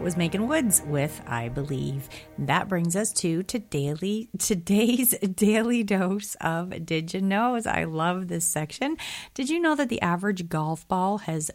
was Megan Woods with I Believe. That brings us to today's daily dose of Did You Knows. I love this section. Did you know that the average golf ball has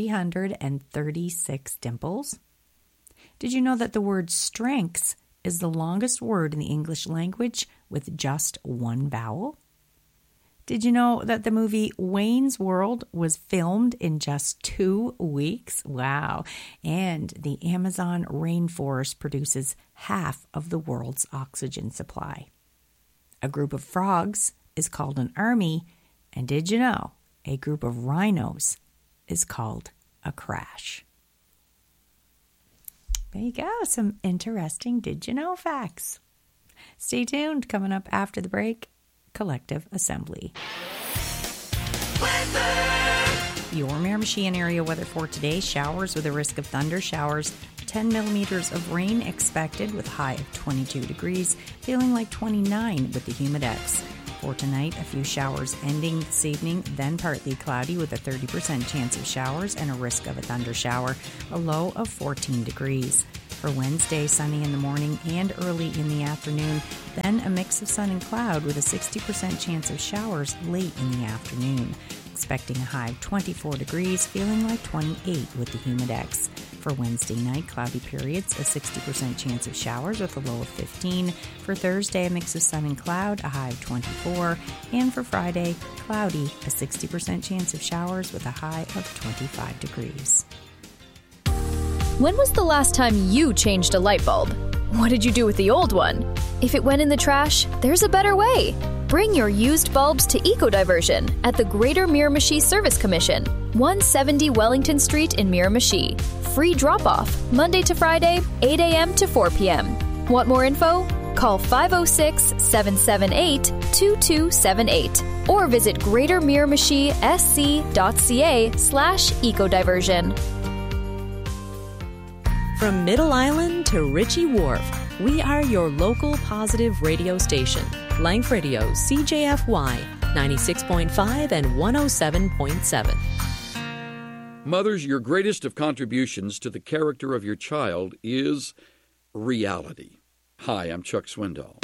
336 dimples? Did you know that the word strengths is the longest word in the English language with just one vowel? Did you know that the movie Wayne's World was filmed in just 2 weeks? Wow. And the Amazon rainforest produces half of the world's oxygen supply. A group of frogs is called an army. And did you know a group of rhinos is called a crash? There you go. Some interesting Did You Know facts. Stay tuned. Coming up after the break, Collective Assembly. Weather. Your Miramichi area weather for today: showers with a risk of thunder showers, 10 millimeters of rain expected with a high of 22 degrees, feeling like 29 with the humidex. For tonight, a few showers ending this evening, then partly cloudy with a 30% chance of showers and a risk of a thunder shower, a low of 14 degrees. For Wednesday, sunny in the morning and early in the afternoon, then a mix of sun and cloud with a 60% chance of showers late in the afternoon. Expecting a high of 24 degrees, feeling like 28 with the humidex. For Wednesday night, cloudy periods, a 60% chance of showers with a low of 15. For Thursday, a mix of sun and cloud, a high of 24. And for Friday, cloudy, a 60% chance of showers with a high of 25 degrees. When was the last time you changed a light bulb? What did you do with the old one? If it went in the trash, there's a better way. Bring your used bulbs to Eco-Diversion at the Greater Miramichi Service Commission, 170 Wellington Street in Miramichi. Free drop-off, Monday to Friday, 8 a.m. to 4 p.m. Want more info? Call 506-778-2278 or visit greatermiramichi.sc.ca/ecodiversion. From Middle Island to Ritchie Wharf, we are your local positive radio station. Life Radio, CJFY, 96.5 and 107.7. Mothers, your greatest of contributions to the character of your child is reality. Hi, I'm Chuck Swindoll.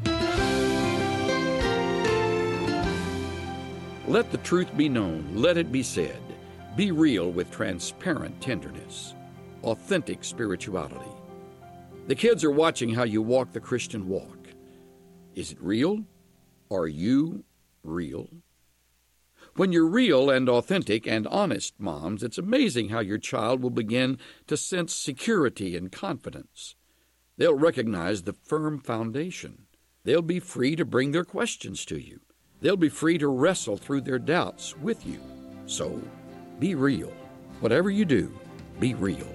Let the truth be known. Let it be said. Be real with transparent tenderness. Authentic spirituality. The kids are watching how you walk the Christian walk. Is it real? Are you real? When you're real and authentic and honest, moms, it's amazing how your child will begin to sense security and confidence. They'll recognize the firm foundation. They'll be free to bring their questions to you. They'll be free to wrestle through their doubts with you. So, be real. Whatever you do, be real.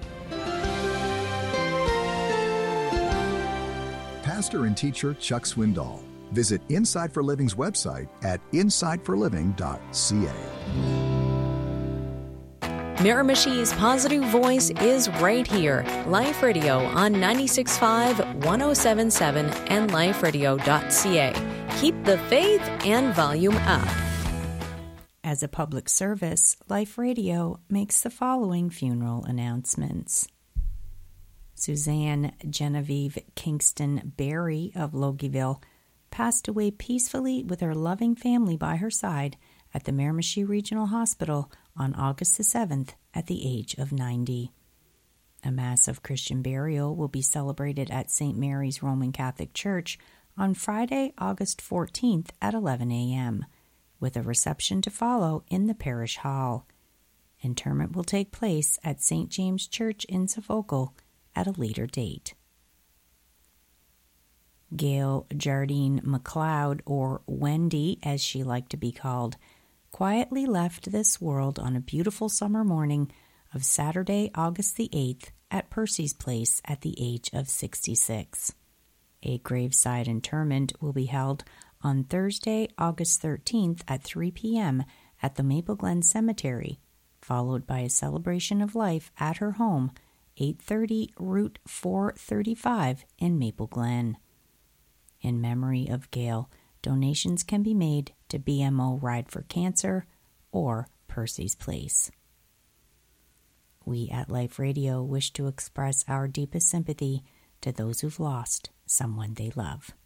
Pastor and teacher Chuck Swindoll. Visit Inside for Living's website at insideforliving.ca. Miramichi's positive voice is right here. Life Radio on 96.5, 107.7, and liferadio.ca. Keep the faith and volume up. As a public service, Life Radio makes the following funeral announcements. Suzanne Genevieve Kingston Berry of Logieville passed away peacefully with her loving family by her side at the Miramichi Regional Hospital on August the 7th at the age of 90. A Mass of Christian burial will be celebrated at St. Mary's Roman Catholic Church on Friday, August 14th at 11 a.m., with a reception to follow in the parish hall. Interment will take place at St. James Church in Sofocal at a later date. Gail Jardine McLeod, or Wendy as she liked to be called, quietly left this world on a beautiful summer morning of Saturday, August the 8th at Percy's Place at the age of 66. A graveside interment will be held on Thursday, August 13th at 3 p.m. at the Maple Glen Cemetery, followed by a celebration of life at her home, 830 Route 435 in Maple Glen. In memory of Gail, donations can be made to BMO Ride for Cancer or Percy's Place. We at Life Radio wish to express our deepest sympathy to those who've lost someone they love.